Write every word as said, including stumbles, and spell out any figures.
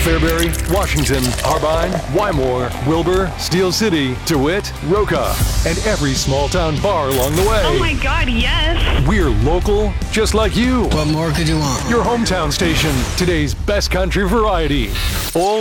Fairbury, Washington, Harbine, Wymore, Wilbur, Steel City, DeWitt, Roca, and every small town bar along the way. Oh my God, yes. We're local, just like you. What more could you want? Your hometown station, today's best country variety. All